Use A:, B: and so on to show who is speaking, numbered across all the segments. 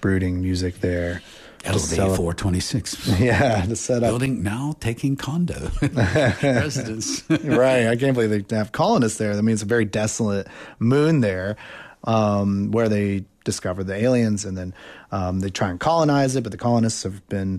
A: brooding music there.
B: LV 426.
A: Yeah, to set up.
B: Building now taking condo residents.
A: Right. I can't believe they have colonists there. That means a very desolate moon there, where they discover the aliens, and then they try and colonize it, but the colonists have been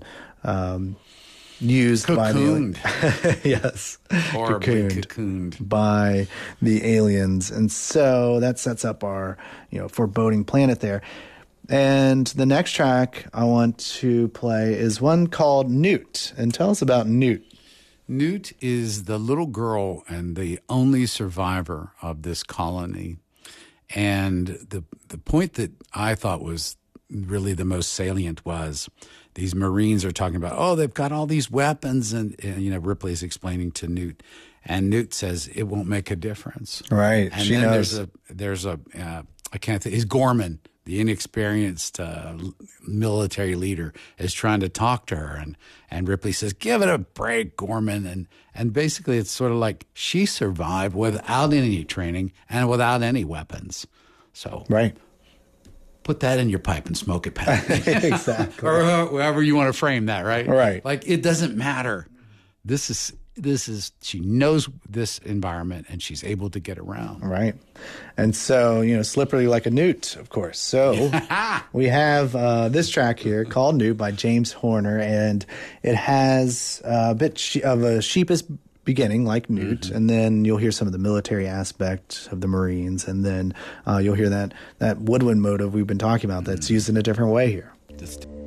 A: used
B: cocooned.
A: by the yes,
B: Horribly cocooned
A: by the aliens, and so that sets up our foreboding planet there. And the next track I want to play is one called Newt. And tell us about Newt.
B: Newt is the little girl and the only survivor of this colony. And the point that I thought was really the most salient was these Marines are talking about, they've got all these weapons. And Ripley's explaining to Newt. And Newt says, it won't make a difference.
A: Right.
B: And
A: she
B: then
A: knows.
B: there's a I can't think, he's Gorman, the inexperienced military leader, is trying to talk to her. And Ripley says, give it a break, Gorman. And basically it's sort of like she survived without any training and without any weapons. So
A: right.
B: Put that in your pipe and smoke it, Pat.
A: Exactly.
B: Or however you want to frame that, right?
A: Right.
B: Like, it doesn't matter. This is she knows this environment and she's able to get around.
A: Right. And so, slippery like a newt, of course. So we have this track here called Newt by James Horner, and it has a bit of a sheepish beginning like Newt, and then you'll hear some of the military aspect of the Marines, and then you'll hear that woodwind motive we've been talking about that's used in a different way here.
B: Just